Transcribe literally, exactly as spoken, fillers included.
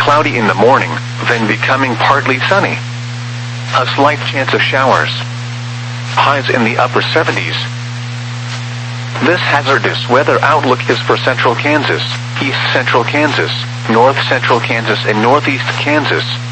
cloudy in the morning, then becoming partly sunny. A slight chance of showers. Highs in the upper seventies. This hazardous weather outlook is for central Kansas, east central Kansas, north central Kansas and northeast Kansas.